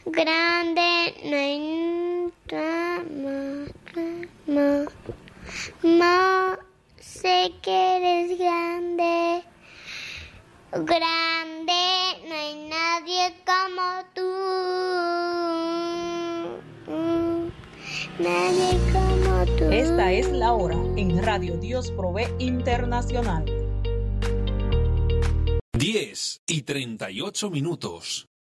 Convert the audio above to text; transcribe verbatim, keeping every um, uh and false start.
grande, no hay nada. No sé que eres grande, grande, no hay nadie como tú. Nadie como tú. Esta es la hora en Radio Dios Provee Internacional. diez y treinta y ocho minutos.